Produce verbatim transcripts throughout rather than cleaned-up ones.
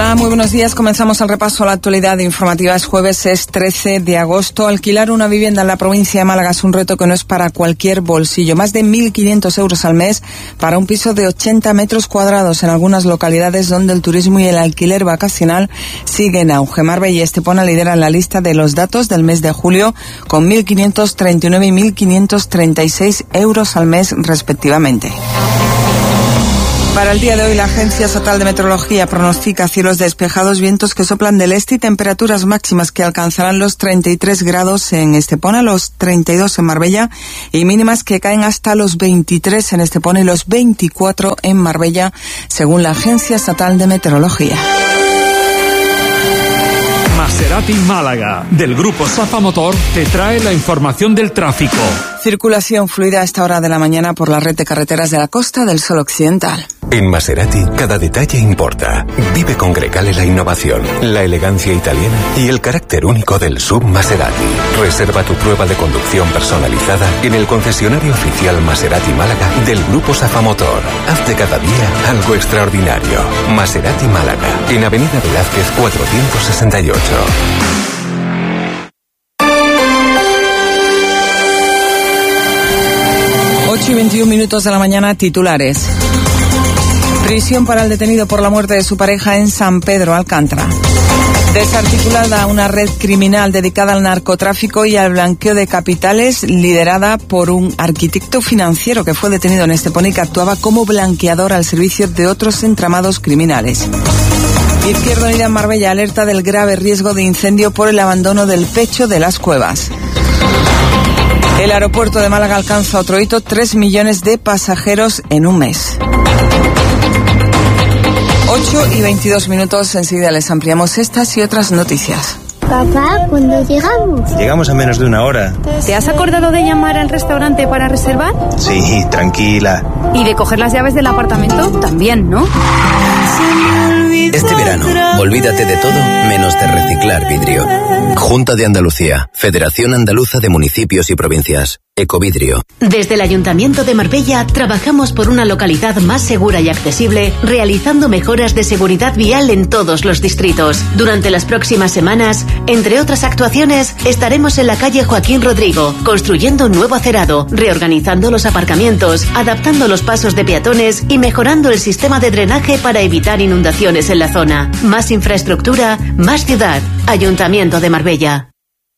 Hola, muy buenos días. Comenzamos el repaso a la actualidad informativa. Es jueves, es trece de agosto. Alquilar una vivienda en la provincia de Málaga es un reto que no es para cualquier bolsillo. Más de mil quinientos euros al mes para un piso de ochenta metros cuadrados en algunas localidades donde el turismo y el alquiler vacacional siguen en auge. Marbella y Estepona lideran la lista de los datos del mes de julio con mil quinientos treinta y nueve y mil quinientos treinta y seis euros al mes respectivamente. Para el día de hoy, la Agencia Estatal de Meteorología pronostica cielos despejados, vientos que soplan del este y temperaturas máximas que alcanzarán los treinta y tres grados en Estepona, los treinta y dos en Marbella y mínimas que caen hasta los veintitrés en Estepona y los veinticuatro en Marbella, según la Agencia Estatal de Meteorología. Maserati Málaga, del grupo Safa Motor, te trae la información del tráfico. Circulación fluida a esta hora de la mañana por la red de carreteras de la Costa del Sol Occidental. En Maserati, cada detalle importa. Vive con Grecale la innovación, la elegancia italiana y el carácter único del sub Maserati. Reserva tu prueba de conducción personalizada en el concesionario oficial Maserati Málaga del grupo Safa Motor. Haz de cada día algo extraordinario. Maserati Málaga, en Avenida Velázquez cuatrocientos sesenta y ocho. ocho y veintiún minutos de la mañana, titulares. Prisión para el detenido por la muerte de su pareja en San Pedro Alcántara. Desarticulada una red criminal dedicada al narcotráfico y al blanqueo de capitales, liderada por un arquitecto financiero que fue detenido en Estepona y que actuaba como blanqueador al servicio de otros entramados criminales. Izquierda Unida en Marbella alerta del grave riesgo de incendio por el abandono del pecho de las cuevas. El aeropuerto de Málaga alcanza otro hito, tres millones de pasajeros en un mes. ocho y veintidós minutos, enseguida les ampliamos estas y otras noticias. Papá, ¿cuándo llegamos? Llegamos a menos de una hora. ¿Te has acordado de llamar al restaurante para reservar? Sí, tranquila. ¿Y de coger las llaves del apartamento? También, ¿no? Este verano, olvídate de todo menos de reciclar vidrio. Junta de Andalucía, Federación Andaluza de Municipios y Provincias. Ecovidrio. Desde el Ayuntamiento de Marbella trabajamos por una localidad más segura y accesible, realizando mejoras de seguridad vial en todos los distritos. Durante las próximas semanas, entre otras actuaciones, estaremos en la calle Joaquín Rodrigo, construyendo un nuevo acerado, reorganizando los aparcamientos, adaptando los pasos de peatones y mejorando el sistema de drenaje para evitar inundaciones en la zona. Más infraestructura, más ciudad. Ayuntamiento de Marbella.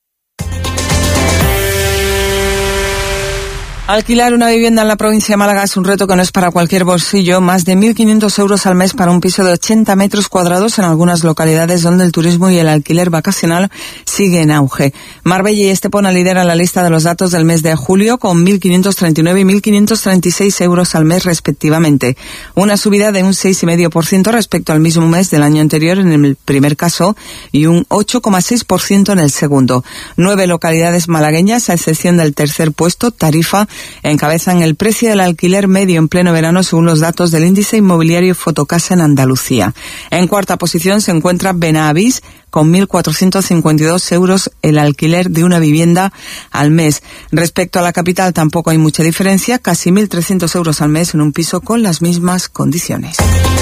Alquilar una vivienda en la provincia de Málaga es un reto que no es para cualquier bolsillo. Más de mil quinientos euros al mes para un piso de ochenta metros cuadrados en algunas localidades donde el turismo y el alquiler vacacional sigue en auge. Marbella y Estepona lideran la lista de los datos del mes de julio con mil quinientos treinta y nueve y mil quinientos treinta y seis euros al mes respectivamente. Una subida de un seis coma cinco por ciento respecto al mismo mes del año anterior en el primer caso y un ocho coma seis por ciento en el segundo. Nueve localidades malagueñas, a excepción del tercer puesto, Tarifa, encabezan el precio del alquiler medio en pleno verano según los datos del índice inmobiliario Fotocasa en Andalucía. En cuarta posición se encuentra Benavís con mil cuatrocientos cincuenta y dos euros el alquiler de una vivienda al mes. Respecto a la capital tampoco hay mucha diferencia, casi mil trescientos euros al mes en un piso con las mismas condiciones.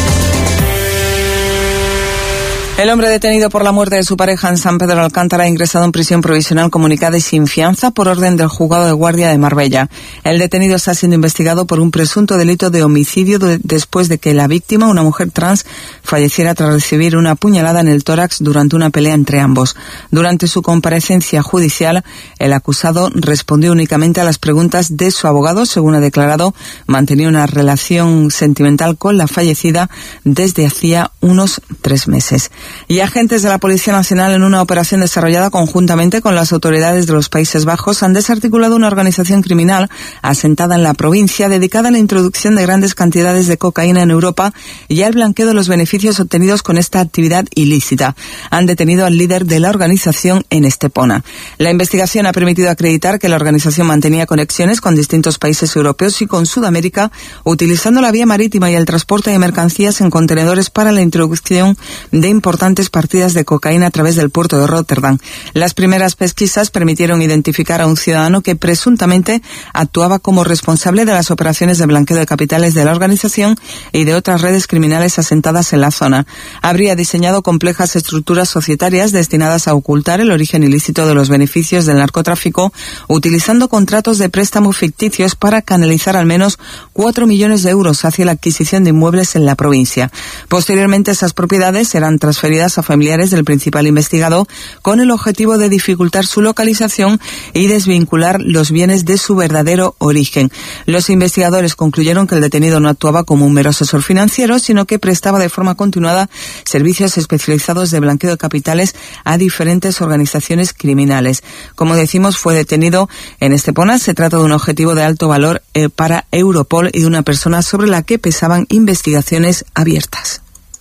El hombre detenido por la muerte de su pareja en San Pedro Alcántara ha ingresado en prisión provisional comunicada y sin fianza por orden del juzgado de guardia de Marbella. El detenido está siendo investigado por un presunto delito de homicidio de, después de que la víctima, una mujer trans, falleciera tras recibir una puñalada en el tórax durante una pelea entre ambos. Durante su comparecencia judicial, el acusado respondió únicamente a las preguntas de su abogado. Según ha declarado, mantenía una relación sentimental con la fallecida desde hacía unos tres meses. Y agentes de la Policía Nacional, en una operación desarrollada conjuntamente con las autoridades de los Países Bajos, han desarticulado una organización criminal asentada en la provincia dedicada a la introducción de grandes cantidades de cocaína en Europa y al blanqueo de los beneficios obtenidos con esta actividad ilícita. Han detenido al líder de la organización en Estepona. La investigación ha permitido acreditar que la organización mantenía conexiones con distintos países europeos y con Sudamérica, utilizando la vía marítima y el transporte de mercancías en contenedores para la introducción de importaciones importantes partidas de cocaína a través del puerto de Rotterdam. Las primeras pesquisas permitieron identificar a un ciudadano que presuntamente actuaba como responsable de las operaciones de blanqueo de capitales de la organización y de otras redes criminales asentadas en la zona. Habría diseñado complejas estructuras societarias destinadas a ocultar el origen ilícito de los beneficios del narcotráfico, utilizando contratos de préstamo ficticios para canalizar al menos cuatro millones de euros hacia la adquisición de inmuebles en la provincia. Posteriormente, esas propiedades serán transferidas a familiares del principal investigado con el objetivo de dificultar su localización y desvincular los bienes de su verdadero origen. Los investigadores concluyeron que el detenido no actuaba como un mero asesor financiero, sino que prestaba de forma continuada servicios especializados de blanqueo de capitales a diferentes organizaciones criminales. Como decimos, fue detenido en Estepona. Se trata de un objetivo de alto valor eh, para Europol y de una persona sobre la que pesaban investigaciones abiertas.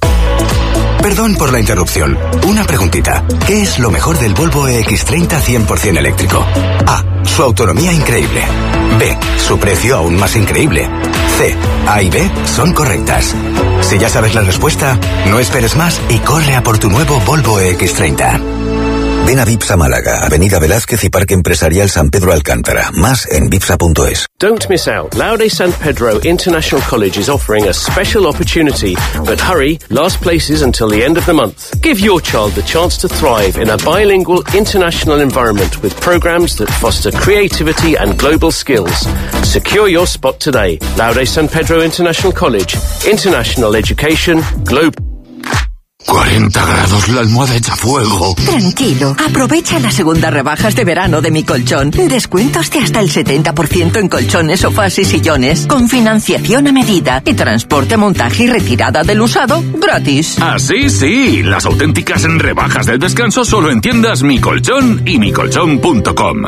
Perdón por la interrupción. Una preguntita. ¿Qué es lo mejor del Volvo E X treinta cien por ciento eléctrico? A. Su autonomía increíble. B. Su precio aún más increíble. C. A y B son correctas. Si ya sabes la respuesta, no esperes más y corre a por tu nuevo Volvo E X treinta. Ven a Vipsa Málaga, Avenida Velázquez y Parque Empresarial San Pedro Alcántara. Más en vipsa punto es. Don't miss out. Laude San Pedro International College is offering a special opportunity. But hurry, last places until the end of the month. Give your child the chance to thrive in a bilingual international environment with programs that foster creativity and global skills. Secure your spot today. Laude San Pedro International College. International education, global. cuarenta grados, la almohada echa fuego. Tranquilo, aprovecha las segundas rebajas de verano de Mi Colchón. Descuentos de hasta el setenta por ciento en colchones, sofás y sillones, con financiación a medida y transporte, montaje y retirada del usado gratis. Ah, sí, sí, las auténticas rebajas del descanso solo en tiendas Mi Colchón y mi colchón punto com.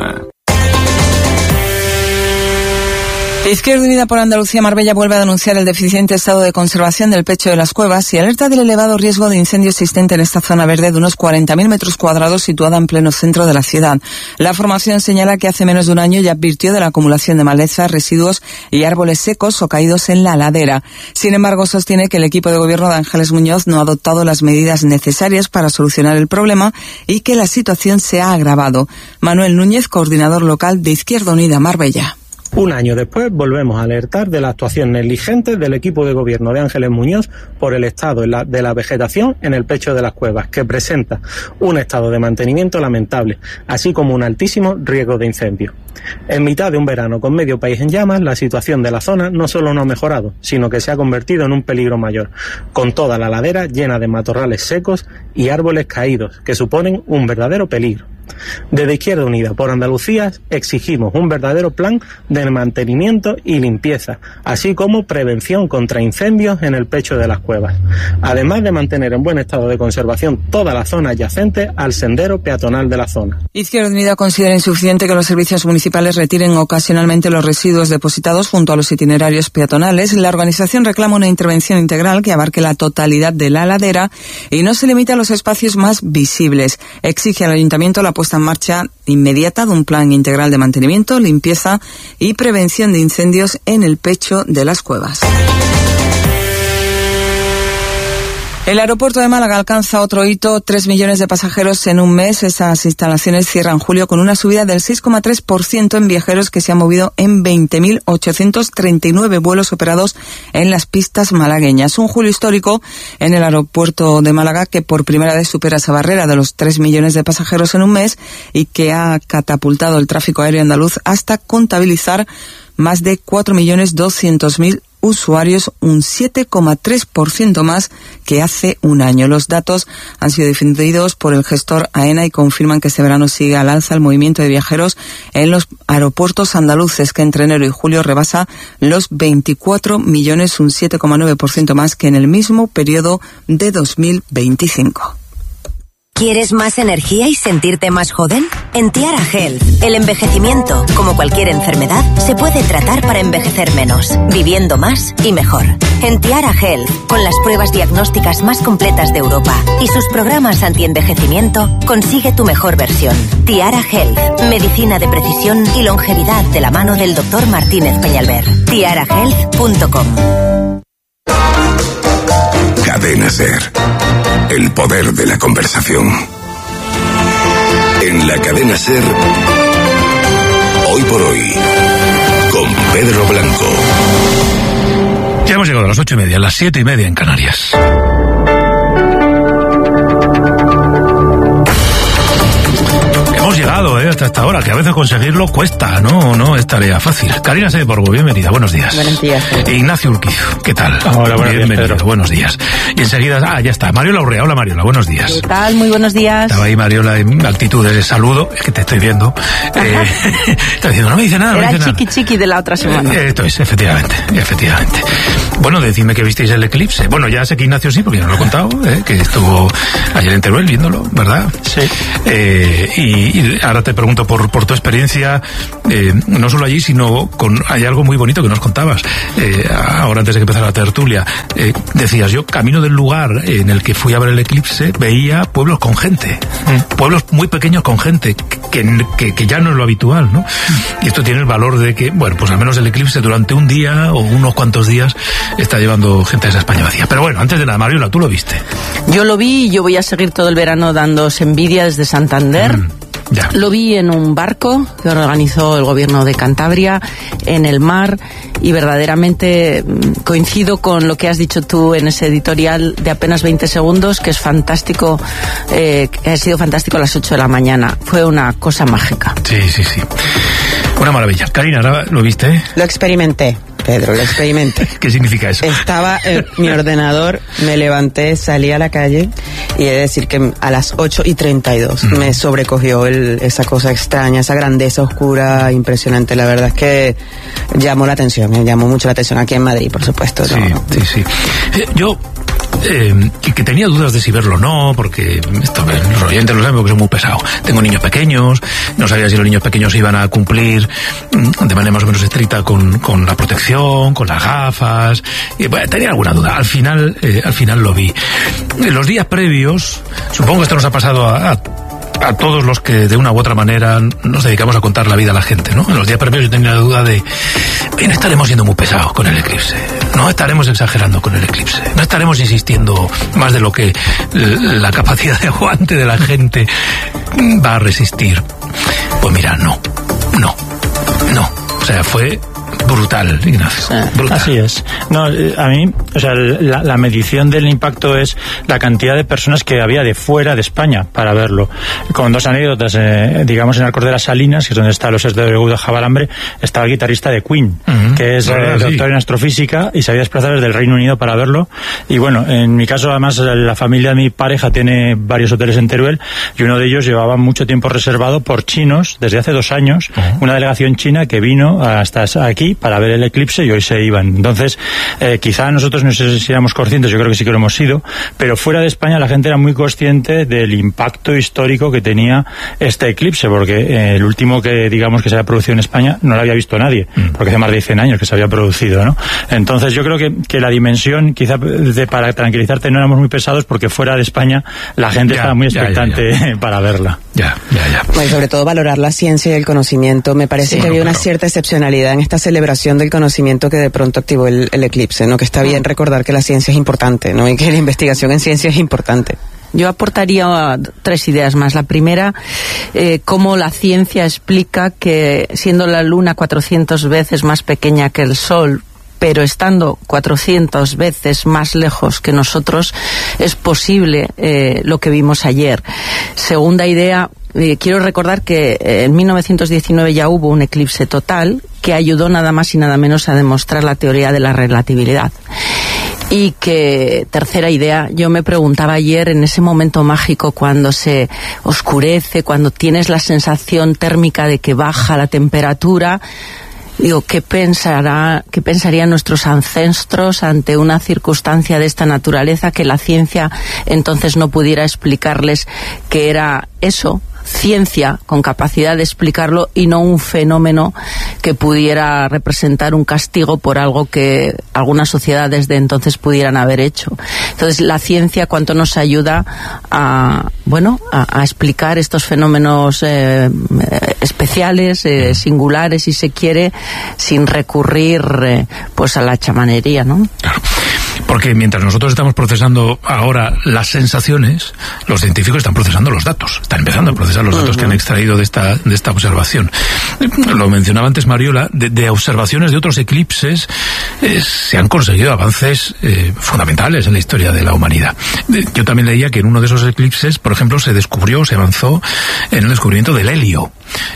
Izquierda Unida por Andalucía Marbella vuelve a denunciar el deficiente estado de conservación del pecho de las cuevas y alerta del elevado riesgo de incendio existente en esta zona verde de unos cuarenta mil metros cuadrados situada en pleno centro de la ciudad. La formación señala que hace menos de un año ya advirtió de la acumulación de maleza, residuos y árboles secos o caídos en la ladera. Sin embargo, sostiene que el equipo de gobierno de Ángeles Muñoz no ha adoptado las medidas necesarias para solucionar el problema y que la situación se ha agravado. Manuel Núñez, coordinador local de Izquierda Unida Marbella. Un año después volvemos a alertar de la actuación negligente del equipo de gobierno de Ángeles Muñoz por el estado de la, de la vegetación en el pecho de las cuevas, que presenta un estado de mantenimiento lamentable, así como un altísimo riesgo de incendio. En mitad de un verano con medio país en llamas, la situación de la zona no solo no ha mejorado, sino que se ha convertido en un peligro mayor, con toda la ladera llena de matorrales secos y árboles caídos, que suponen un verdadero peligro. Desde Izquierda Unida por Andalucía exigimos un verdadero plan de mantenimiento y limpieza, así como prevención contra incendios en el pecho de las cuevas, además de mantener en buen estado de conservación toda la zona adyacente al sendero peatonal de la zona. Izquierda Unida considera insuficiente que los servicios municipales retiren ocasionalmente los residuos depositados junto a los itinerarios peatonales. La organización reclama una intervención integral que abarque la totalidad de la ladera y no se limite a los espacios más visibles. Exige al Ayuntamiento la puesta en marcha inmediata de un plan integral de mantenimiento, limpieza y prevención de incendios en el pecho de las cuevas. El aeropuerto de Málaga alcanza otro hito, tres millones de pasajeros en un mes. Esas instalaciones cierran julio con una subida del seis coma tres por ciento en viajeros que se han movido en veinte mil ochocientos treinta y nueve vuelos operados en las pistas malagueñas. Un julio histórico en el aeropuerto de Málaga que por primera vez supera esa barrera de los tres millones de pasajeros en un mes y que ha catapultado el tráfico aéreo andaluz hasta contabilizar más de cuatro millones doscientos mil usuarios, un siete coma tres por ciento más que hace un año. Los datos han sido difundidos por el gestor AENA y confirman que este verano sigue al alza el movimiento de viajeros en los aeropuertos andaluces, que entre enero y julio rebasa los veinticuatro millones, un siete coma nueve por ciento más que en el mismo periodo de dos mil veinticinco. ¿Quieres más energía y sentirte más joven? En Tiara Health, el envejecimiento, como cualquier enfermedad, se puede tratar para envejecer menos, viviendo más y mejor. En Tiara Health, con las pruebas diagnósticas más completas de Europa y sus programas anti-envejecimiento, consigue tu mejor versión. Tiara Health, medicina de precisión y longevidad de la mano del doctor Martínez Peñalver. tiara health punto com. Cadena Ser. El poder de la conversación. En la cadena SER, Hoy por Hoy, con Pedro Blanco. Ya hemos llegado a las ocho y media, las siete y media en Canarias. Hemos llegado, ¿eh? Hasta esta hora, que a veces conseguirlo cuesta, ¿no? No es tarea fácil. Karina Sedeporgo, bienvenida, buenos días. Buenos días. E Ignacio Urquiz, ¿qué tal? Hola, buenos días, Pedro. Buenos días. Y enseguida, ah, ya está, Mariola Urrea, hola Mariola, buenos días. ¿Qué tal? Muy buenos días. Estaba ahí Mariola en actitudes de saludo, es que te estoy viendo. Eh, está diciendo, no me dice nada, no Era me dice chiqui nada. chiqui de la otra semana. Eh, esto es, efectivamente, efectivamente. Bueno, decidme que visteis el eclipse. Bueno, ya sé que Ignacio sí, porque ya no lo he contado, ¿eh? Que estuvo ayer en Teruel viéndolo, ¿verdad? Sí. Eh, y, y ahora te pregunto por, por tu experiencia, eh, no solo allí, sino con hay algo muy bonito que nos contabas. Eh, ahora, antes de que empezara la tertulia, eh, decías, yo camino del lugar en el que fui a ver el eclipse, veía pueblos con gente, mm. pueblos muy pequeños con gente, que, que, que ya no es lo habitual, ¿no? Mm. Y esto tiene el valor de que, bueno, pues al menos el eclipse durante un día o unos cuantos días está llevando gente a esa España vacía. Pero bueno, antes de nada, Mariola, tú lo viste. Yo lo vi y yo voy a seguir todo el verano dándoos envidia desde Santander. Mm. Ya. Lo vi en un barco que organizó el gobierno de Cantabria, en el mar, y verdaderamente coincido con lo que has dicho tú en ese editorial de apenas veinte segundos, que es fantástico, eh, que ha sido fantástico a las ocho de la mañana. Fue una cosa mágica. Sí, sí, sí. Una maravilla. Karina, ¿lo viste? Lo experimenté. Pedro, lo experimenté. ¿Qué significa eso? Estaba en mi ordenador, me levanté, salí a la calle y he de decir que a las ocho y treinta y dos mm. me sobrecogió el, esa cosa extraña, esa grandeza oscura, impresionante. La verdad es que llamó la atención, me llamó mucho la atención aquí en Madrid, por supuesto. Sí, ¿no? sí, sí. Eh, yo... Eh, que, que tenía dudas de si verlo o no, porque esto, los oyentes lo saben porque es muy pesado. Tengo niños pequeños, no sabía si los niños pequeños iban a cumplir de manera más o menos estricta con, con la protección, con las gafas. Y, bueno, tenía alguna duda. Al final, eh, al final lo vi. En los días previos, supongo que esto nos ha pasado a, a a todos los que de una u otra manera nos dedicamos a contar la vida a la gente, ¿no? En los días previos yo tenía la duda de, bien, estaremos siendo muy pesados con el eclipse, no estaremos exagerando con el eclipse, no estaremos insistiendo más de lo que la capacidad de aguante de la gente va a resistir. Pues mira, no, no, no, o sea, fue brutal, Ignacio. Brutal. Así es. No, a mí, o sea, la, la medición del impacto es la cantidad de personas que había de fuera de España para verlo. Con dos anécdotas, eh, digamos, en Arcos de las Salinas, que es donde está los S D W de Jabalambre, estaba el guitarrista de Queen, uh-huh. que es ah, eh, sí. doctor en astrofísica y se había desplazado desde el Reino Unido para verlo. Y bueno, en mi caso, además, la familia de mi pareja tiene varios hoteles en Teruel y uno de ellos llevaba mucho tiempo reservado por chinos desde hace dos años, uh-huh. una delegación china que vino hasta aquí para ver el eclipse y hoy se iban. Entonces, eh, quizá nosotros no sé si éramos conscientes, yo creo que sí que lo hemos sido, pero fuera de España la gente era muy consciente del impacto histórico que tenía este eclipse, porque eh, el último que, digamos, que se había producido en España no lo había visto nadie, mm. porque hace más de cien años que se había producido, ¿no? Entonces, yo creo que, que la dimensión, quizá de, para tranquilizarte, no éramos muy pesados porque fuera de España la gente ya, estaba muy expectante ya, ya, ya. para verla. Ya, ya, ya. Bueno, y sobre todo valorar la ciencia y el conocimiento. Me parece sí, que bueno, había una claro. cierta excepcionalidad en esta celebración del conocimiento que de pronto activó el, el eclipse, ¿no? Que está bien recordar que la ciencia es importante, ¿no? Y que la investigación en ciencia es importante. Yo aportaría tres ideas más. La primera, eh, cómo la ciencia explica que siendo la Luna cuatrocientas veces más pequeña que el Sol, pero estando cuatrocientas veces más lejos que nosotros, es posible eh, lo que vimos ayer. Segunda idea, eh, quiero recordar que eh, en mil novecientos diecinueve ya hubo un eclipse total que ayudó nada más y nada menos a demostrar la teoría de la relatividad. Y que, tercera idea, yo me preguntaba ayer en ese momento mágico cuando se oscurece, cuando tienes la sensación térmica de que baja la temperatura, digo, ¿qué pensará, qué pensarían nuestros ancestros ante una circunstancia de esta naturaleza que la ciencia entonces no pudiera explicarles que era eso? Ciencia con capacidad de explicarlo y no un fenómeno que pudiera representar un castigo por algo que algunas sociedades de entonces pudieran haber hecho. Entonces, la ciencia cuánto nos ayuda a, bueno, a, a explicar estos fenómenos eh, especiales, eh, singulares, si se quiere, sin recurrir eh, pues a la chamanería, ¿no? Claro. Porque mientras nosotros estamos procesando ahora las sensaciones, los científicos están procesando los datos, están empezando a procesar los datos uh-huh. que han extraído de esta, de esta observación. Lo mencionaba antes Mariola, de, de observaciones de otros eclipses eh, se han conseguido avances eh, fundamentales en la historia de la humanidad. Yo también leía que en uno de esos eclipses, por ejemplo, se descubrió, se avanzó en el descubrimiento del helio,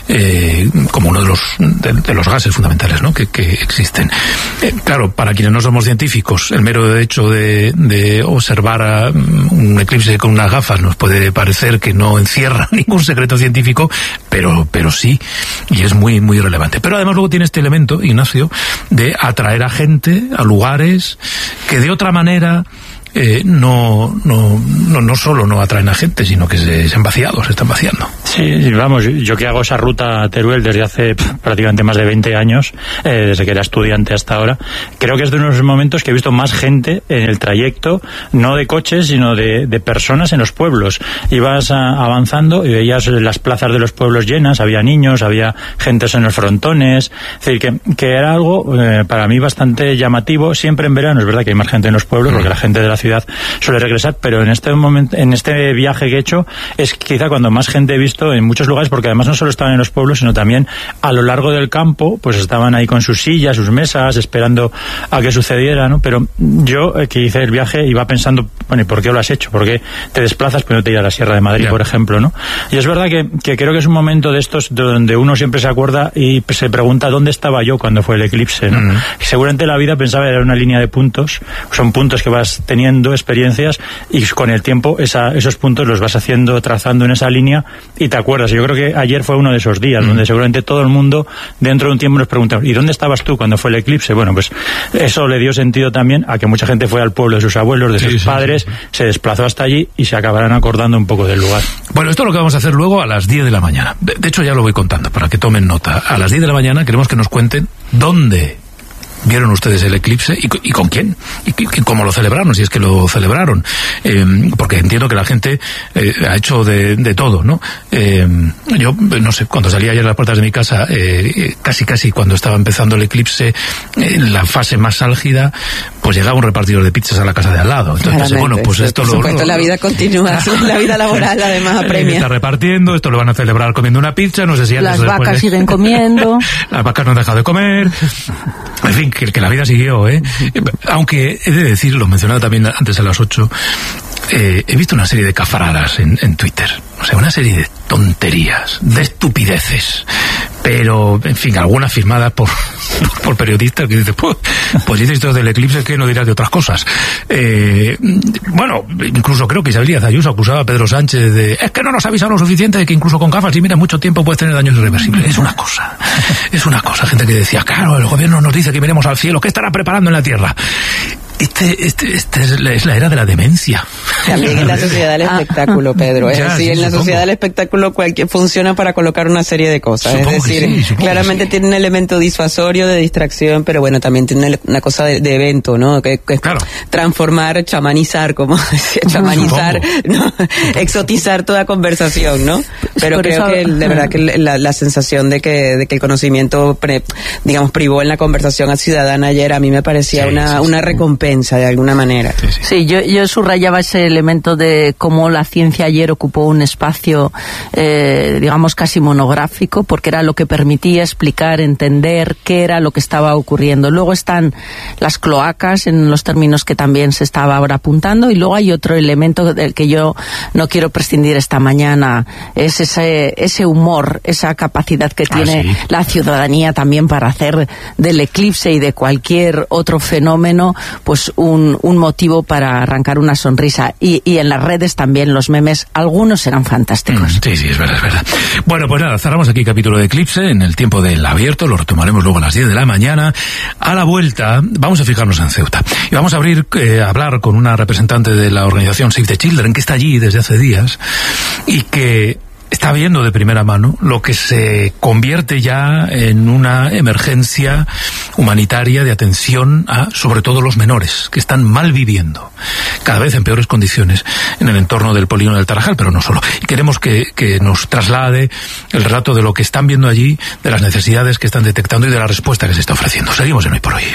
eh, como uno de los de, de los gases fundamentales, ¿no?, que, que existen. Eh, claro, para quienes no somos científicos, el mero hecho de, de observar a un eclipse con unas gafas nos puede parecer que no encierra ningún secreto científico, pero pero sí, y es muy muy relevante. Pero además luego tiene este elemento, Ignacio, de atraer a gente, a lugares que de otra manera Eh, no, no, no, no solo no atraen a gente, sino que se, se han vaciado, se están vaciando. Sí, vamos, yo que hago esa ruta a Teruel desde hace pff, prácticamente más de veinte años, eh, desde que era estudiante hasta ahora, creo que es de unos momentos que he visto más gente en el trayecto, no de coches, sino de, de personas en los pueblos. Ibas a, avanzando y veías las plazas de los pueblos llenas, había niños, había gentes en los frontones, es decir, que, que era algo eh, para mí bastante llamativo. Siempre en verano es verdad que hay más gente en los pueblos, porque la gente de la ciudad suele regresar, pero en este momento, en este viaje que he hecho, es quizá cuando más gente he visto en muchos lugares, porque además no solo estaban en los pueblos, sino también a lo largo del campo, pues estaban ahí con sus sillas, sus mesas, esperando a que sucediera, ¿no? Pero yo, eh, que hice el viaje, iba pensando, bueno, ¿y por qué lo has hecho? ¿Por qué te desplazas pero no te ir a la Sierra de Madrid, yeah. por ejemplo, ¿no? Y es verdad que, que creo que es un momento de estos donde uno siempre se acuerda y se pregunta ¿dónde estaba yo cuando fue el eclipse, ¿no? Mm. Y seguramente la vida pensaba era una línea de puntos, son puntos que vas teniendo, experiencias, y con el tiempo esa, esos puntos los vas haciendo, trazando en esa línea y te acuerdas. Yo creo que ayer fue uno de esos días mm. donde seguramente todo el mundo dentro de un tiempo nos preguntaba ¿y dónde estabas tú cuando fue el eclipse? Bueno, pues eso le dio sentido también a que mucha gente fue al pueblo de sus abuelos, de sí, sus sí, padres, sí, sí. se desplazó hasta allí y se acabarán acordando un poco del lugar. Bueno, esto es lo que vamos a hacer luego a las diez de la mañana. De, de hecho ya lo voy contando para que tomen nota. A las diez de la mañana queremos que nos cuenten dónde vieron ustedes el eclipse y, y con quién y, y cómo lo celebraron, si es que lo celebraron, eh, porque entiendo que la gente eh, ha hecho de, de todo, ¿no? Eh, yo no sé, cuando salí ayer a las puertas de mi casa, eh, casi casi cuando estaba empezando el eclipse, en la fase más álgida, pues llegaba un repartidor de pizzas a la casa de al lado. Entonces pensé, bueno, pues sí, esto por lo, supuesto, lo, la vida continúa, lo, la vida laboral además apremia. Está repartiendo, esto lo van a celebrar comiendo una pizza, no sé si las vacas de... siguen comiendo, las vacas no han dejado de comer, en fin, que, que la vida siguió, ¿eh? Aunque he de decir, lo mencionaba también antes a las ocho, eh, he visto una serie de cafaradas en, en Twitter, o sea, una serie de tonterías, de estupideces, pero, en fin, algunas firmadas por, por, por periodistas que dicen, pues, pues dices esto del eclipse, que no dirás de otras cosas. Eh, bueno, incluso creo que Isabel Díaz Ayuso acusaba a Pedro Sánchez de, es que no nos ha avisado lo suficiente de que incluso con gafas, y mira, mucho tiempo puedes tener daños irreversibles. Es una cosa, es una cosa. Gente que decía, claro, el gobierno nos dice que miremos al cielo, ¿qué estará preparando en la tierra? Este, este, este es, la, es la era de la demencia. También en la sociedad del espectáculo, Pedro. Es ya, decir, sí, en la supongo. sociedad del espectáculo cualquier funciona para colocar una serie de cosas. Supongo es decir, sí, claramente sí. tiene un elemento disuasorio de distracción, pero bueno, también tiene una cosa de, de evento, ¿no? Que, que claro. transformar, chamanizar, como decía, chamanizar, ¿no? exotizar toda conversación, ¿no? Pero Por creo eso, que de verdad que la, la sensación de que, de que el conocimiento, pre, digamos, privó en la conversación ciudadana ayer, a mí me parecía sí, una, sí, una sí. recompensa de alguna manera. Sí, sí. sí yo, yo subrayaba ese elemento de cómo la ciencia ayer ocupó un espacio, eh, digamos, casi monográfico, porque era lo que permitía explicar, entender qué era lo que estaba ocurriendo. Luego están las cloacas, en los términos que también se estaba ahora apuntando, y luego hay otro elemento del que yo no quiero prescindir esta mañana, es ese, ese humor, esa capacidad que tiene ah, sí. la ciudadanía también para hacer del eclipse y de cualquier otro fenómeno, pues un, un motivo para arrancar una sonrisa. Y, y en las redes también los memes, algunos eran fantásticos. Mm, sí, sí, es verdad, es verdad. Bueno, pues nada, cerramos aquí capítulo de Eclipse en el tiempo del abierto, lo retomaremos luego a las diez de la mañana. A la vuelta vamos a fijarnos en Ceuta y vamos a abrir, eh, a hablar con una representante de la organización Save the Children, que está allí desde hace días y que está viendo de primera mano lo que se convierte ya en una emergencia humanitaria de atención a, sobre todo, los menores, que están mal viviendo, cada vez en peores condiciones, en el entorno del polígono del Tarajal, pero no solo. Y queremos que, que nos traslade el relato de lo que están viendo allí, de las necesidades que están detectando y de la respuesta que se está ofreciendo. Seguimos en Hoy por Hoy.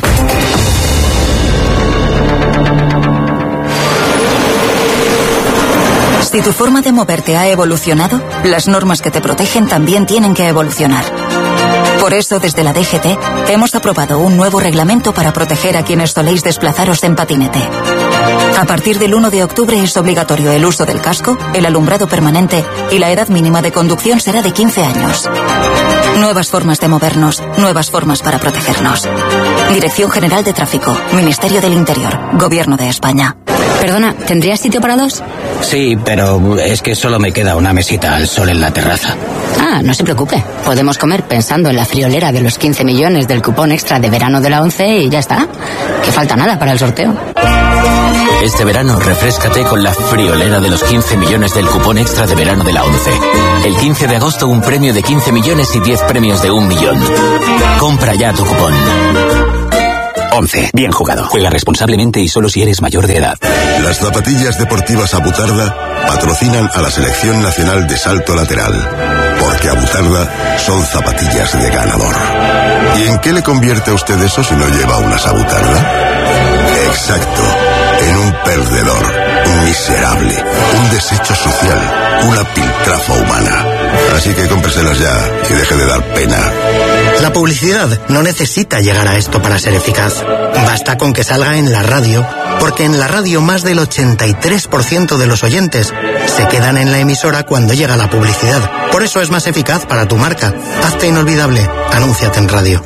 Si tu forma de moverte ha evolucionado, las normas que te protegen también tienen que evolucionar. Por eso, desde la D G T, hemos aprobado un nuevo reglamento para proteger a quienes soléis desplazaros en patinete. A partir del uno de octubre es obligatorio el uso del casco, el alumbrado permanente y la edad mínima de conducción será de quince años. Nuevas formas de movernos, nuevas formas para protegernos. Dirección General de Tráfico, Ministerio del Interior, Gobierno de España. Perdona, ¿tendrías sitio para dos? Sí, pero es que solo me queda una mesita al sol en la terraza. Ah, no se preocupe. Podemos comer pensando en la friolera de los quince millones del cupón extra de verano de la ONCE y ya está. Que falta nada para el sorteo. Este verano refréscate con la friolera de los quince millones del cupón extra de verano de la ONCE. El quince de agosto un premio de quince millones y diez premios de un millón. Compra ya tu cupón. once. Bien jugado. Juega responsablemente y solo si eres mayor de edad. Las zapatillas deportivas Abutarda patrocinan a la Selección Nacional de Salto Lateral. Porque Abutarda son zapatillas de ganador. ¿Y en qué le convierte a usted eso si no lleva unas Abutarda? Exacto. En un perdedor, un miserable, un desecho social, una piltrafa humana. Así que cómpreselas ya y deje de dar pena. La publicidad no necesita llegar a esto para ser eficaz. Basta con que salga en la radio, porque en la radio más del ochenta y tres por ciento de los oyentes se quedan en la emisora cuando llega la publicidad. Por eso es más eficaz para tu marca. Hazte inolvidable. Anúnciate en radio.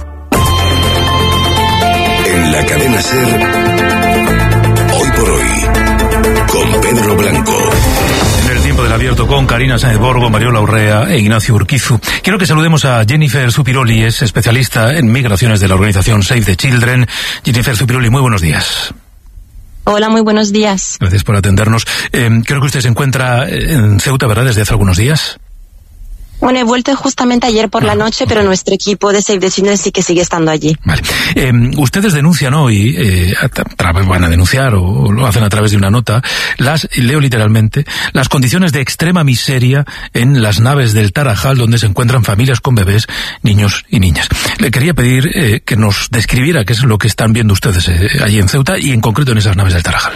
En la cadena SER... Hoy por Hoy, con Pedro Blanco. En el tiempo del abierto con Karina Sáenz Borgo, Mariola Urrea e Ignacio Urquizu. Quiero que saludemos a Jennifer Zupiroli, es especialista en migraciones de la organización Save the Children. Jennifer Zupiroli, muy buenos días. Hola, muy buenos días. Gracias por atendernos. Eh, creo que usted se encuentra en Ceuta, ¿verdad?, desde hace algunos días. Bueno, he vuelto justamente ayer por la noche, pero nuestro equipo de Save the Children sí que sigue estando allí. Vale. Eh, ustedes denuncian hoy, eh, van a denunciar o, o lo hacen a través de una nota, las, leo literalmente, las condiciones de extrema miseria en las naves del Tarajal donde se encuentran familias con bebés, niños y niñas. Le quería pedir eh, que nos describiera qué es lo que están viendo ustedes eh, allí en Ceuta y en concreto en esas naves del Tarajal.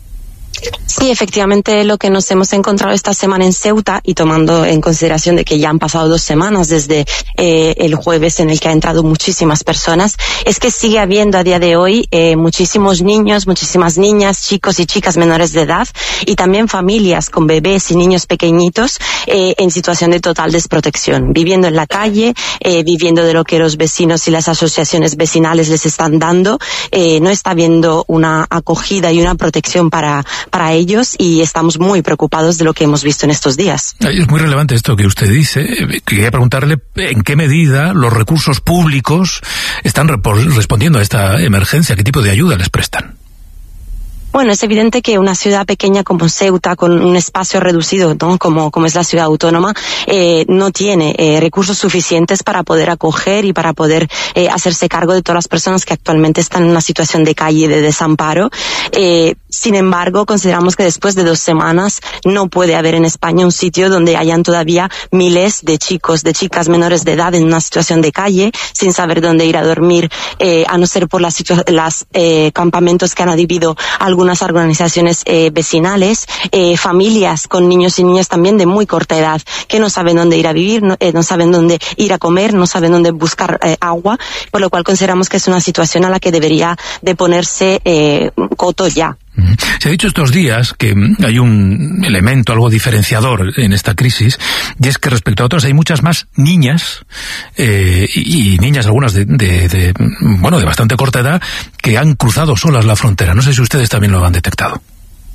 Sí, efectivamente, lo que nos hemos encontrado esta semana en Ceuta, y tomando en consideración de que ya han pasado dos semanas desde eh, el jueves en el que han entrado muchísimas personas, es que sigue habiendo a día de hoy eh, muchísimos niños, muchísimas niñas, chicos y chicas menores de edad, y también familias con bebés y niños pequeñitos eh, en situación de total desprotección, viviendo en la calle, eh, viviendo de lo que los vecinos y las asociaciones vecinales les están dando. Eh, no está habiendo una acogida y una protección para para ellos, y estamos muy preocupados de lo que hemos visto en estos días. Es muy relevante esto que usted dice. Quería preguntarle en qué medida los recursos públicos están respondiendo a esta emergencia, qué tipo de ayuda les prestan. Bueno, es evidente que una ciudad pequeña como Ceuta, con un espacio reducido, ¿no?, como, como es la ciudad autónoma, eh, no tiene eh, recursos suficientes para poder acoger y para poder eh, hacerse cargo de todas las personas que actualmente están en una situación de calle, de desamparo. Eh, sin embargo, consideramos que después de dos semanas no puede haber en España un sitio donde hayan todavía miles de chicos, de chicas menores de edad en una situación de calle, sin saber dónde ir a dormir, eh, a no ser por las, las eh, campamentos que han adherido algunos algunas organizaciones eh, vecinales, eh, familias con niños y niñas también de muy corta edad, que no saben dónde ir a vivir, no, eh, no saben dónde ir a comer, no saben dónde buscar eh, agua, por lo cual consideramos que es una situación a la que debería de ponerse eh, coto ya. Se ha dicho estos días que hay un elemento, algo diferenciador en esta crisis, y es que respecto a otras hay muchas más niñas, eh, y, y niñas algunas de, de, de, bueno, de bastante corta edad, que han cruzado solas la frontera. No sé si ustedes también lo han detectado.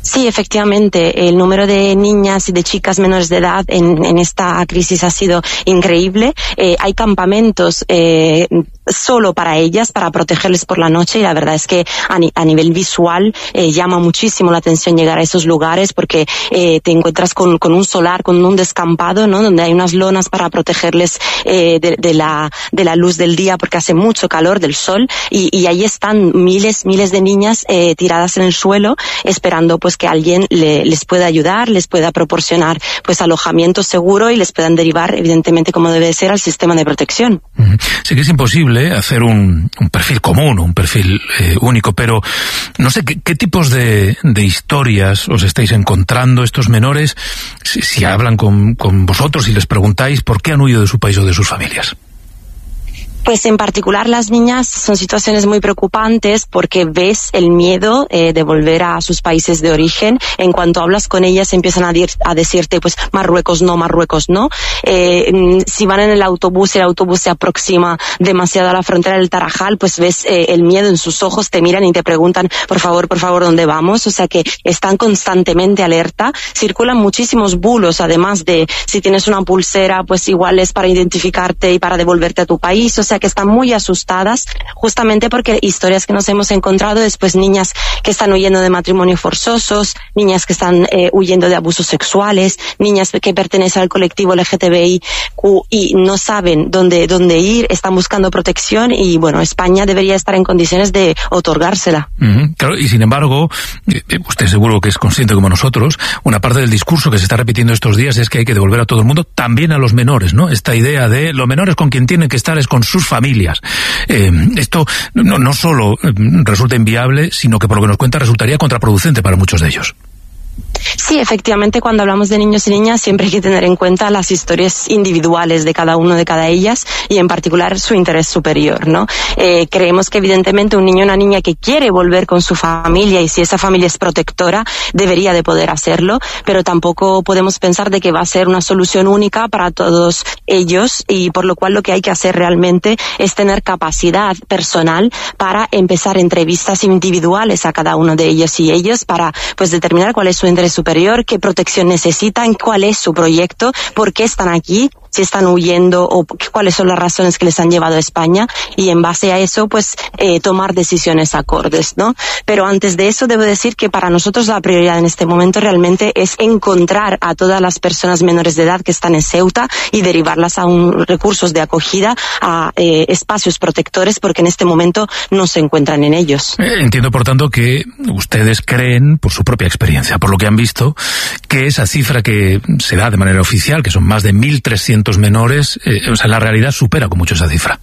Sí, efectivamente, el número de niñas y de chicas menores de edad en, en esta crisis ha sido increíble. Eh, hay campamentos eh, solo para ellas, para protegerles por la noche, y la verdad es que a, ni, a nivel visual eh, llama muchísimo la atención llegar a esos lugares, porque eh, te encuentras con, con un solar, con un descampado, ¿no? Donde hay unas lonas para protegerles eh, de, de, la, de la luz del día, porque hace mucho calor del sol, y, y ahí están miles, miles de niñas eh, tiradas en el suelo, esperando pues que alguien le, les pueda ayudar, les pueda proporcionar pues alojamiento seguro y les puedan derivar, evidentemente, como debe ser, al sistema de protección. Uh-huh. Sí que es imposible hacer un, un perfil común, un perfil eh, único, pero no sé, ¿qué, qué tipos de, de historias os estáis encontrando estos menores si, si hablan con, con vosotros y les preguntáis por qué han huido de su país o de sus familias? Pues en particular las niñas son situaciones muy preocupantes porque ves el miedo eh, de volver a sus países de origen. En cuanto hablas con ellas empiezan a, dir, a decirte pues Marruecos no, Marruecos no. Eh, si van en el autobús y el autobús se aproxima demasiado a la frontera del Tarajal, pues ves eh, el miedo en sus ojos, te miran y te preguntan por favor, por favor, ¿dónde vamos? O sea que están constantemente alerta. Circulan muchísimos bulos, además de si tienes una pulsera pues igual es para identificarte y para devolverte a tu país. O sea que están muy asustadas, justamente porque historias que nos hemos encontrado después, niñas que están huyendo de matrimonios forzosos, niñas que están eh, huyendo de abusos sexuales, niñas que pertenecen al colectivo L G T B I Q y no saben dónde, dónde ir, están buscando protección y bueno, España debería estar en condiciones de otorgársela. Uh-huh. Claro, y sin embargo, usted seguro que es consciente como nosotros, una parte del discurso que se está repitiendo estos días es que hay que devolver a todo el mundo, también a los menores, ¿no? Esta idea de los menores con quien tienen que estar es con sus familias. Eh, esto no, no solo resulta inviable, sino que por lo que nos cuenta resultaría contraproducente para muchos de ellos. Sí, efectivamente, cuando hablamos de niños y niñas siempre hay que tener en cuenta las historias individuales de cada uno de cada ellas y en particular su interés superior, ¿no? Eh, creemos que evidentemente un niño o una niña que quiere volver con su familia y si esa familia es protectora debería de poder hacerlo, pero tampoco podemos pensar de que va a ser una solución única para todos ellos y por lo cual lo que hay que hacer realmente es tener capacidad personal para empezar entrevistas individuales a cada uno de ellos y ellos para pues determinar cuál es su interés superior, qué protección necesitan, cuál es su proyecto, por qué están aquí, si están huyendo o cuáles son las razones que les han llevado a España y en base a eso pues eh, tomar decisiones acordes, ¿no? Pero antes de eso debo decir que para nosotros la prioridad en este momento realmente es encontrar a todas las personas menores de edad que están en Ceuta y derivarlas a un, recursos de acogida, a eh, espacios protectores porque en este momento no se encuentran en ellos. Entiendo por tanto que ustedes creen, por su propia experiencia, por lo que han visto, que esa cifra que se da de manera oficial, que son más de mil trescientos menores, eh, o sea, la realidad supera con mucho esa cifra.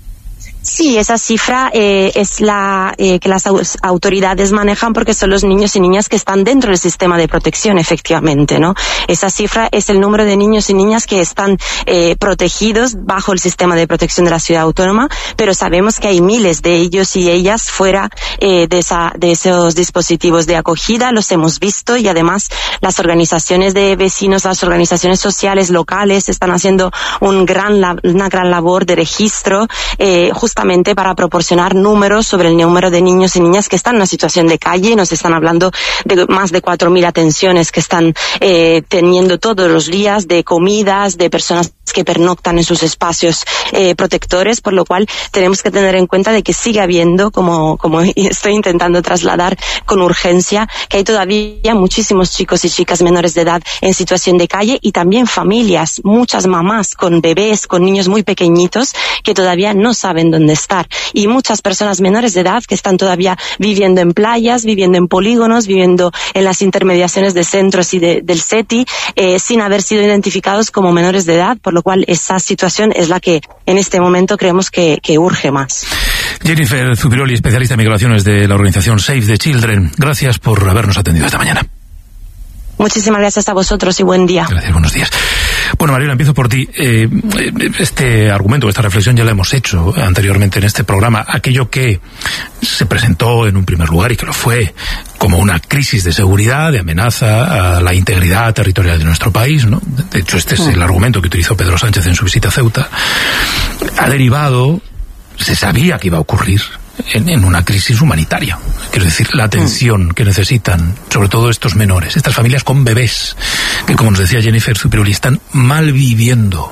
Sí, esa cifra eh, es la eh, que las autoridades manejan porque son los niños y niñas que están dentro del sistema de protección, efectivamente, ¿no? Esa cifra es el número de niños y niñas que están eh, protegidos bajo el sistema de protección de la ciudad autónoma, pero sabemos que hay miles de ellos y ellas fuera eh, de, esa, de esos dispositivos de acogida, los hemos visto y además las organizaciones de vecinos, las organizaciones sociales locales están haciendo un gran, una gran labor de registro, eh, justamente para proporcionar números sobre el número de niños y niñas que están en una situación de calle. Nos están hablando de más de cuatro mil atenciones que están eh, teniendo todos los días, de comidas, de personas que pernoctan en sus espacios eh, protectores, por lo cual tenemos que tener en cuenta de que sigue habiendo, como, como estoy intentando trasladar con urgencia, que hay todavía muchísimos chicos y chicas menores de edad en situación de calle y también familias, muchas mamás con bebés, con niños muy pequeñitos que todavía no saben dónde estar y muchas personas menores de edad que están todavía viviendo en playas, viviendo en polígonos, viviendo en las intermediaciones de centros y de, del SETI eh, sin haber sido identificados como menores de edad, por lo cual esa situación es la que en este momento creemos que, que urge más. Jennifer Zubiroli, especialista en migraciones de la organización Save the Children, gracias por habernos atendido esta mañana. Muchísimas gracias a vosotros y buen día. Gracias, buenos días. Bueno, Mariola, empiezo por ti. Eh, este argumento, esta reflexión ya la hemos hecho anteriormente en este programa. Aquello que se presentó en un primer lugar y que lo fue como una crisis de seguridad, de amenaza a la integridad territorial de nuestro país, ¿no? De hecho, este es el argumento que utilizó Pedro Sánchez en su visita a Ceuta. Ha derivado, se sabía que iba a ocurrir, en, en una crisis humanitaria. Quiero decir, la atención que necesitan, sobre todo estos menores, estas familias con bebés, que como nos decía Jennifer Zupiruly, están mal viviendo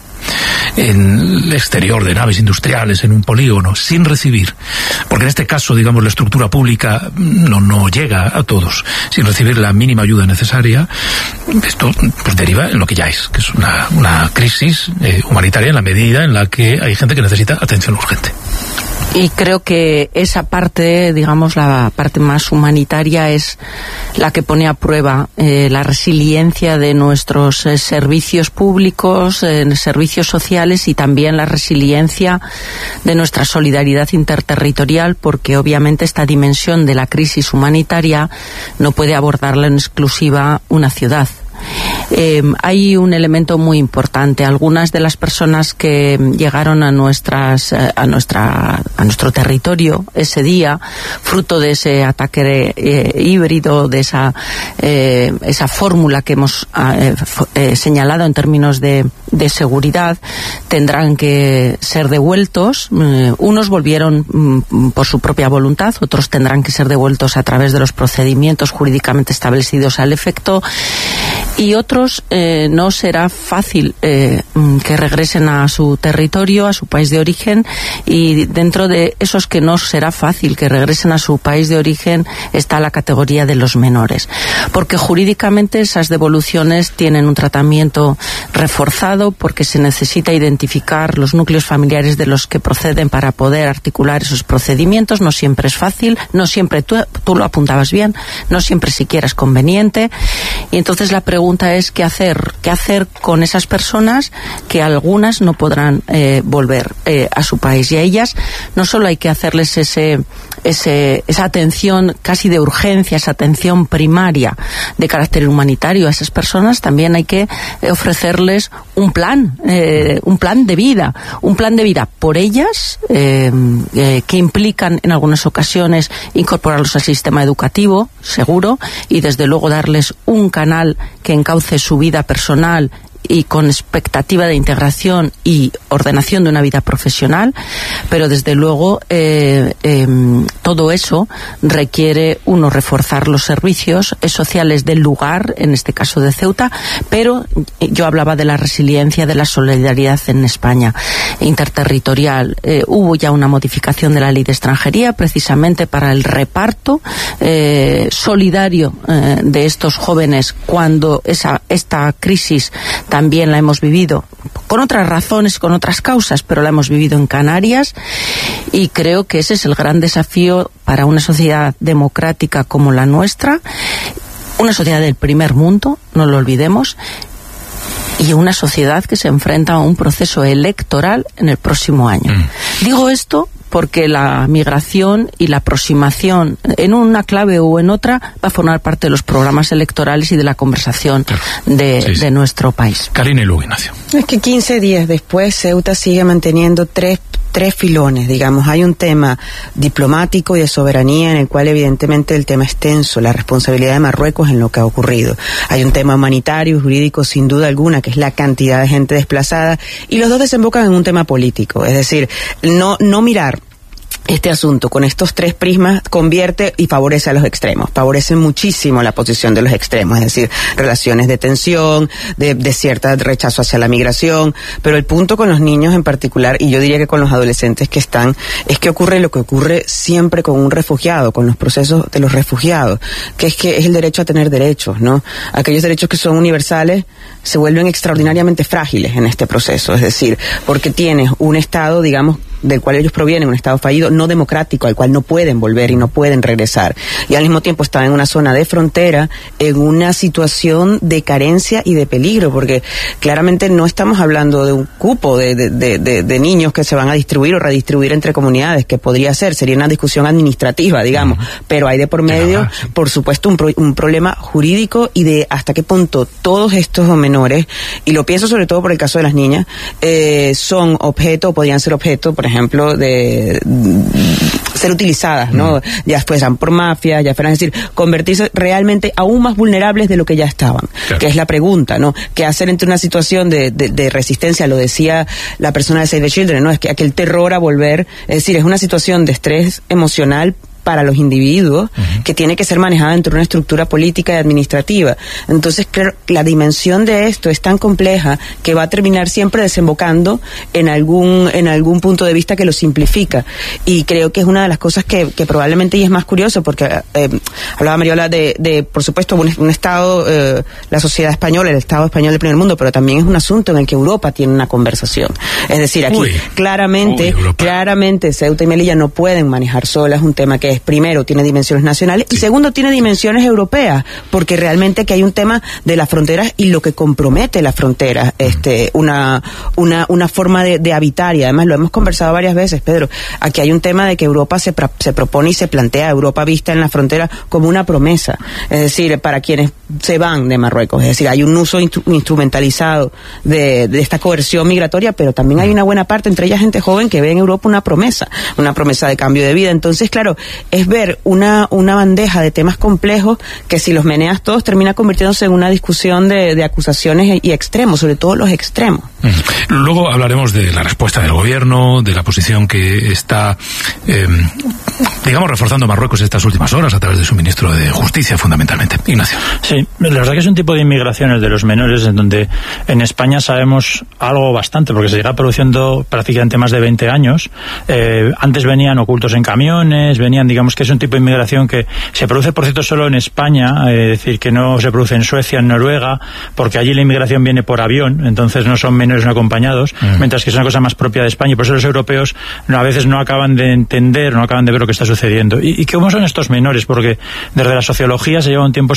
en el exterior de naves industriales, en un polígono, sin recibir, porque en este caso, digamos, la estructura pública no, no llega a todos, sin recibir la mínima ayuda necesaria. Esto pues deriva en lo que ya es, que es una, una crisis eh, humanitaria, en la medida en la que hay gente que necesita atención urgente. Y creo que esa parte, digamos, la parte más humanitaria es la que pone a prueba eh, la resiliencia de nuestros eh, servicios públicos, eh, servicios sociales, y también la resiliencia de nuestra solidaridad interterritorial, porque obviamente esta dimensión de la crisis humanitaria no puede abordarla en exclusiva una ciudad. Eh, hay un elemento muy importante. Algunas de las personas que llegaron a nuestras a nuestra a nuestro territorio ese día, fruto de ese ataque eh, híbrido, de esa eh, esa fórmula que hemos eh, eh, señalado en términos de, de seguridad, tendrán que ser devueltos. Eh, unos volvieron mm, por su propia voluntad, otros tendrán que ser devueltos a través de los procedimientos jurídicamente establecidos al efecto. Y otros eh, no será fácil eh, que regresen a su territorio, a su país de origen, y dentro de esos que no será fácil que regresen a su país de origen está la categoría de los menores, porque jurídicamente esas devoluciones tienen un tratamiento reforzado, porque se necesita identificar los núcleos familiares de los que proceden para poder articular esos procedimientos. No siempre es fácil, no siempre, tú, tú lo apuntabas bien, no siempre siquiera es conveniente, y entonces la pregunta pregunta es qué hacer, qué hacer con esas personas que algunas no podrán eh, volver eh, a su país, y a ellas no solo hay que hacerles ese, ese, esa atención casi de urgencia, esa atención primaria de carácter humanitario a esas personas, también hay que ofrecerles un plan, eh, un plan de vida, un plan de vida por ellas, eh, eh, que implican en algunas ocasiones incorporarlos al sistema educativo, seguro, y desde luego darles un canal que encauce su vida personal y con expectativa de integración y ordenación de una vida profesional, pero desde luego eh, eh, todo eso requiere, uno, reforzar los servicios sociales del lugar, en este caso de Ceuta, pero yo hablaba de la resiliencia, de la solidaridad en España interterritorial. Eh, hubo ya una modificación de la ley de extranjería precisamente para el reparto eh, solidario eh, de estos jóvenes cuando esa esta crisis también la hemos vivido con otras razones, con otras causas, pero la hemos vivido en Canarias, y creo que ese es el gran desafío para una sociedad democrática como la nuestra, una sociedad del primer mundo, no lo olvidemos, y una sociedad que se enfrenta a un proceso electoral en el próximo año. Mm. Digo esto porque la migración y la aproximación en una clave o en otra va a formar parte de los programas electorales y de la conversación claro. de, sí, sí. de nuestro país. Karina y luego Ignacio. Es que quince días después Ceuta sigue manteniendo tres tres filones, digamos. Hay un tema diplomático y de soberanía en el cual evidentemente el tema es tenso, la responsabilidad de Marruecos en lo que ha ocurrido. Hay un tema humanitario y jurídico sin duda alguna, que es la cantidad de gente desplazada, y los dos desembocan en un tema político, es decir, no, no mirar este asunto con estos tres prismas convierte y favorece a los extremos, favorece muchísimo la posición de los extremos, es decir, relaciones de tensión, de, de cierta rechazo hacia la migración, pero el punto con los niños en particular, y yo diría que con los adolescentes que están, es que ocurre lo que ocurre siempre con un refugiado, con los procesos de los refugiados, que es que es el derecho a tener derechos, ¿no? Aquellos derechos que son universales se vuelven extraordinariamente frágiles en este proceso, es decir, porque tienes un Estado, digamos, del cual ellos provienen, un Estado fallido, no democrático, al cual no pueden volver y no pueden regresar. Y al mismo tiempo están en una zona de frontera, en una situación de carencia y de peligro, porque claramente no estamos hablando de un cupo de, de, de, de, de niños que se van a distribuir o redistribuir entre comunidades, que podría ser, sería una discusión administrativa, digamos, uh-huh. pero hay de por medio, uh-huh. por supuesto, un, pro, un problema jurídico y de hasta qué punto todos estos menores, y lo pienso sobre todo por el caso de las niñas, eh, son objeto, o podrían ser objeto, por ejemplo, ejemplo, de ser utilizadas, ¿no? Mm. Ya fueran por mafias, ya fueran, es decir, convertirse realmente aún más vulnerables de lo que ya estaban, claro. Que es la pregunta, ¿no? ¿Qué hacer entre una situación de, de, de resistencia? Lo decía la persona de Save the Children, ¿no? Es que aquel terror a volver, es decir, es una situación de estrés emocional para los individuos, uh-huh. que tiene que ser manejada dentro de una estructura política y administrativa. Entonces, creo que la dimensión de esto es tan compleja que va a terminar siempre desembocando en algún en algún punto de vista que lo simplifica. Y creo que es una de las cosas que, que probablemente y es más curioso, porque eh, hablaba Mariola de, de, por supuesto, un, un Estado, eh, la sociedad española, el Estado español del primer mundo, pero también es un asunto en el que Europa tiene una conversación. Es decir, aquí Uy. claramente, Uy, claramente Ceuta y Melilla no pueden manejar solas un tema que primero tiene dimensiones nacionales sí. y segundo tiene dimensiones europeas, porque realmente que hay un tema de las fronteras y lo que compromete las fronteras, mm. este, una, una, una forma de, de habitar, y además lo hemos conversado varias veces, Pedro, aquí hay un tema de que Europa se, se propone y se plantea, Europa vista en la frontera como una promesa, es decir, para quienes se van de Marruecos, es decir, hay un uso instru- instrumentalizado de, de esta coerción migratoria, pero también hay una buena parte, entre ellas gente joven, que ve en Europa una promesa, una promesa de cambio de vida. Entonces, claro, es ver una, una bandeja de temas complejos que si los meneas todos termina convirtiéndose en una discusión de, de acusaciones y extremos, sobre todo los extremos. Luego hablaremos de la respuesta del gobierno, de la posición que está, eh, digamos, reforzando Marruecos estas últimas horas a través de su ministro de Justicia, fundamentalmente. Ignacio. Sí, la verdad que es un tipo de inmigración, el de los menores, en donde en España sabemos algo bastante, porque se lleva produciendo prácticamente más de veinte años. Eh, antes venían ocultos en camiones, venían, digamos que es un tipo de inmigración que se produce, por cierto, solo en España, eh, es decir, que no se produce en Suecia, en Noruega, porque allí la inmigración viene por avión, entonces no son menores no acompañados, uh-huh. mientras que es una cosa más propia de España, y por eso los europeos no, a veces no acaban de entender, no acaban de ver lo que está sucediendo. ¿Y, y cómo son estos menores? Porque desde la sociología se lleva un tiempo